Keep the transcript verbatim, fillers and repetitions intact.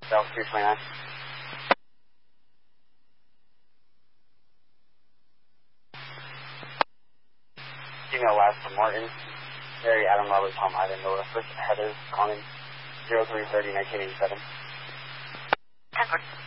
Delta two twenty-nine. Female last from Martin. Harry Adam Robert Tom Ivan Noah. First Heather Common. zero three thirty nineteen eighty-seven. ten